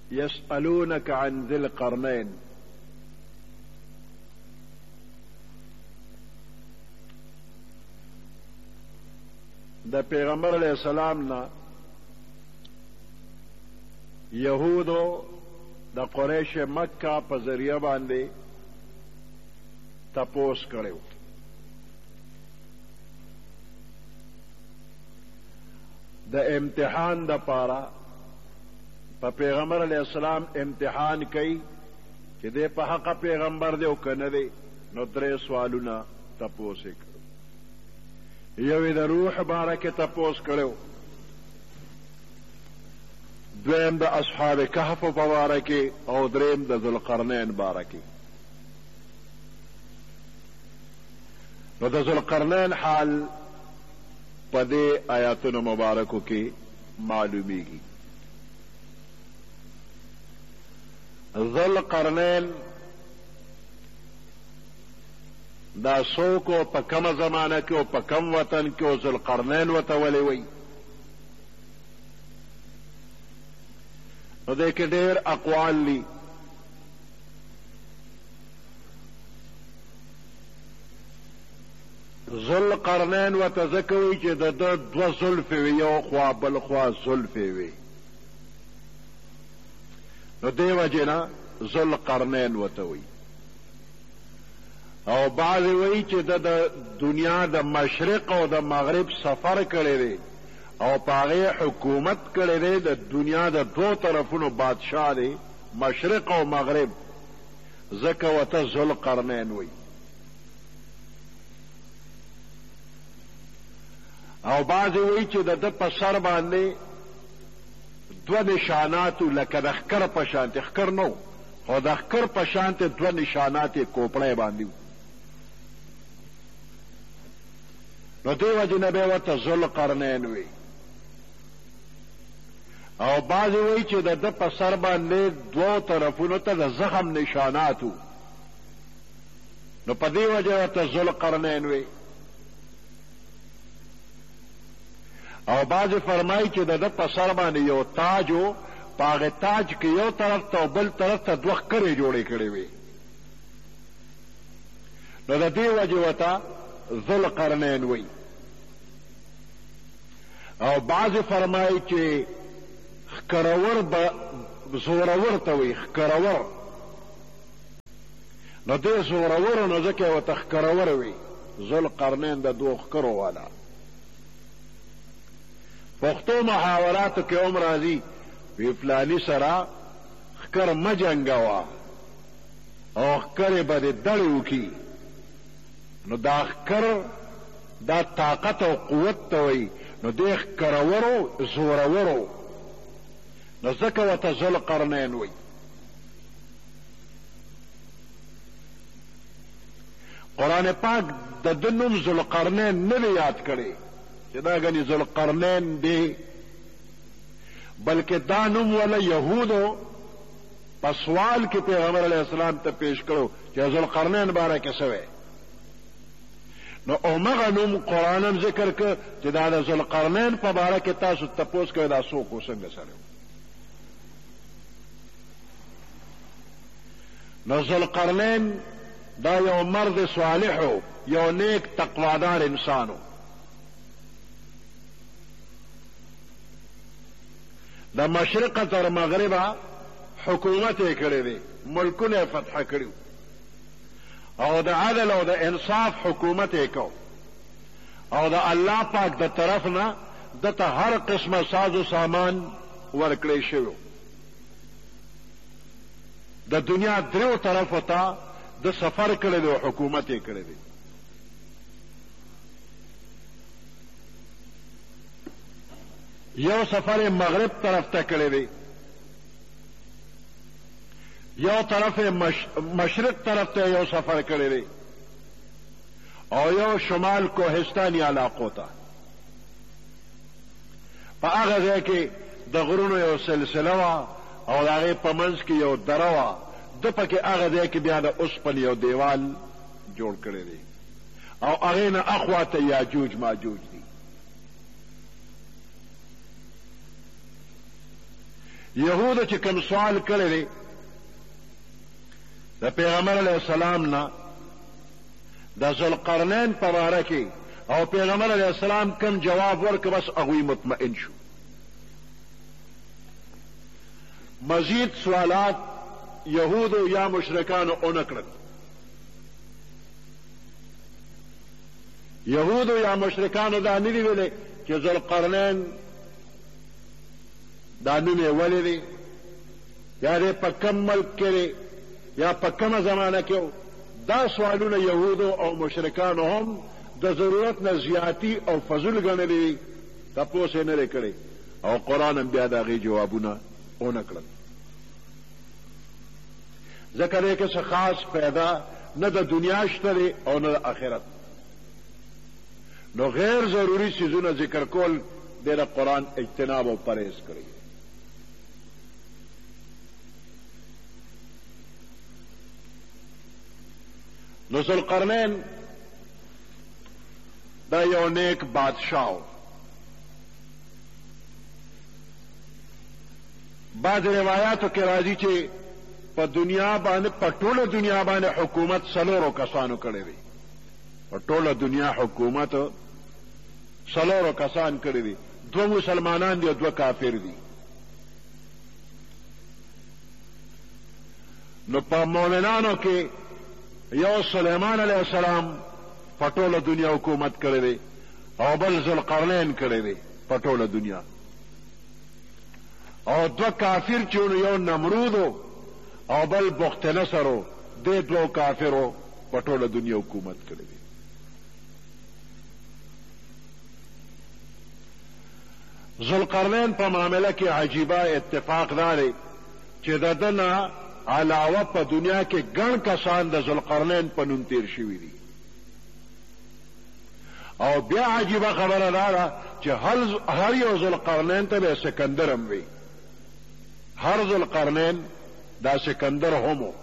یسألونک عن ذی القرنین. د پیغمبر علیہ السلام نه یهودو د قریش مکه په ذریعه باندې تپوس کړو. د امتحان د پاره په پیغمبر علیہ السلام امتحان کوي چې دی په حق پیغمبر دی او کنه دی. نو درې سوالونه تپوس کړو. یو د روح باره کې تپوس کړو، دویم د اصحاب کهف په باره کې، او دریم د ذوالقرنین باره کې. نو د ذوالقرنین حال په دې آیاتونو مبارکو کې معلومیږي. ذوالقرنین دا څوک او په کومه زمانه کې او په کوم وطن کې او ذوالقرنین ورته ولې وایي؟ نو دې کې ډېر اقوال دي. ذوالقرنین ورته ځکه وایي چې د ده دوه زلفې وي، یو خوا بل خوا زلفې وي، نو دې وجې نه ذوالقرنین ورته وایي. او بعضې وایي چې د دنیا د مشرق او د مغرب سفر کړی دی او په هغې حکومت کړی دی. د دنیا د دو طرفونو بادشاه دی، مشرق او مغرب، ځکه ورته ذوالقرنین وایي. او بعضې وایي چې د ده په سر باندې دوه نشانات لکه د ښکر په شانتې، ښکر نه خو د ښکر په شانتې دوه نشانات یې کوپړی باندې و. نو دې وجې نه به یې ورته ذوالقرنین وي. او بعضې وایي چې د ده په سر باندې دوو طرفونو ته د زخم نشانات و، نو په دې وجې ورته ذوالقرنین وي. او بعضې فرمایي چې د ده په سر باندې یو تاج و، په هغې تاج کې یو طرف ته او بل طرف ته دوه ښکرې جوړې کړې وې، نو د دې وجې ورته ذوالقرنین وایي. او بعضې فرمایي چې ښکرور به زورور ته وایي، ښکرور، نو دې زورورو نو ځکه یې ورته ښکرور وایي. ذوالقرنین د دوو ښکرو والا. پښتو محاوراتو کې هم راځي، وی فلاني سره ښکر مه جنګوه او ښکرې به دې دړې وکړي. نو دا ښکر دا طاقت او قوت ته وایي، نو دې ښکرورو زورورو، نو ځکه ورته ذوالقرنین وایي. قرآن پاک د ده نوم ذوالقرنین نه دی یاد کړی چې دا ګنې ذوالقرنین دی، بلکې دا نوم ولا یهودو په سوال کې پیغمبر علیه السلام ته پیش کړو چې ذوالقرنین باره کې څه وی. نو همغه نوم قرآن هم ذکر کړ چې دا د ذوالقرنین په باره کې تاسو تپوس کوئ دا څوک و څنګه سره و. نو ذوالقرنین دا یو مرد صالح و، یو نیک تقوادار انسان و. د مشرقه تر مغربه حکومت یې کړی دی، ملکونه یې فتح کړي او د عدل او د انصاف حکومت یې کو. او د الله پاک د طرف نه دته هر قسمه ساز و سامان ورکړی شوی. د دنیا دریو طرفو ته د سفر کړی دی او حکومت یې کړی دی. یو سفر مغرب طرف ته کړی دی، یو طرف مشرق طرف ته یو سفر کړی دی، او یو شمال کوهستانی علاقو ته. په هغه ځای کې د غرونو یو سلسله وه او د هغې په منځ کې یو دره وه، ده پکې هغه ځای کې بیا د اوسپنې یو دیوال جوړ کړی دی، او هغې نه اخوا ته یاجوج ماجوج دی. یهودو چې کوم سوال کړی دی د پیغمبر علیه السلام نه د ذوالقرنین په باره کې او پیغمبر علیه السلام کوم جواب ورکړ بس هغوی مطمئن شو. مزید سوالات یهودو یا مشرکانو اونه کړل. یهودو یا مشرکانو دا نه دي ویلې چې ذوالقرنین دا نوم یې ولې دی یا دی په کم ملک کې دی یا په کمه زمانه کې و. دا سوالونه یهودو او مشرکانو هم د ضرورت نه زیاتی او فضول ګڼلي دي، تپوس یې نه دی کړی او قرآن هم بیا د هغې جوابونه ونه کړل. ځکه دی که څه خاص پیدا نه د دنیا شته دی او نه د آخرت، نو غیر ضروري څیزونه ذکر کول دی د قرآن اجتناب او پرهیز کړی. نو ذوالقرنین دا یو نیک بادشاہ و. بعض روایاتو کې راځي چې په دنیا باندې په ټوله دنیا باندې حکومت څلورو کسانو کړی دی. په ټوله دنیا حکومت څلورو کسان کړی دی، دوه مسلمانان دي او دوه کافر دي. نو په مؤمنانو کې یو سلیمان علیه السلام په ټوله دنیا حکومت کړی دی او بل ذوالقرنین کړی دی په ټوله دنیا. او دوه کافر چې یو نمرود او بل بخت نصر و، دې دوه کافرو په ټوله دنیا حکومت کړی دی. ذوالقرنین په معامله کې عجیبه اتفاق دا دی چې د ده نه علاوه په دنیا کې ګڼ کسان د ذوالقرنین په نوم تیر شوي دي. او بیا عجیبه خبره دا ده چې هر یو ذوالقرنین ته به سکندر هم وي. هر ذوالقرنین دا سکندر هم و.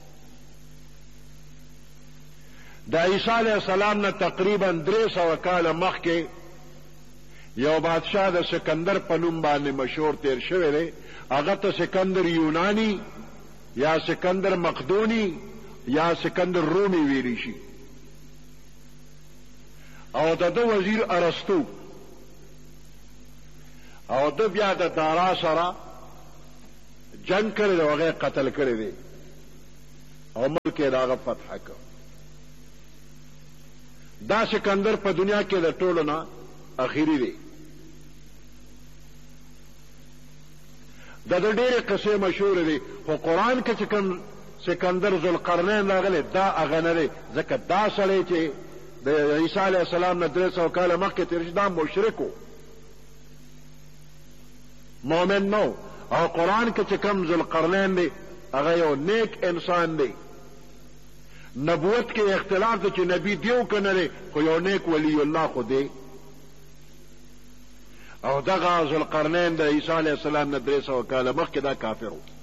د عیسی علیه السلام نه تقریبا 300 کاله مخکې یو بادشاه د سکندر په نوم باندې مشهور تیر شوی دی. هغه ته سکندر یونانی یا سکندر مقدونی یا سکندر رومی ویلی شي. او د ده وزیر ارسطو او ده بیا د دارا سره جنگ کړی دی او هغه قتل کړی دی او ملک یې د هغه فتح کړ. دا سکندر په دنیا کې د ټولو نه اخیری دی. د ده ډېرې قصې مشهورې دي، خو قرآن کې چې کوم سکندر ذوالقرنین راغلی دا هغه نه دی. ځکه دا سړی چې د عیسی علیه السلام نه 300 کاله مخکې تېر شي دا مشرک و، مؤمن نه و. او قرآن کې چې کوم ذوالقرنین دی هغه یو نیک انسان دی. نبوت کې اختلاف دی چې نبی دی او که نه دی، خو یو نیک ولی الله خو دی. او دغه ذوالقرنین د عیسی علیه السلام نه 300 کاله مخکې دا کافر و.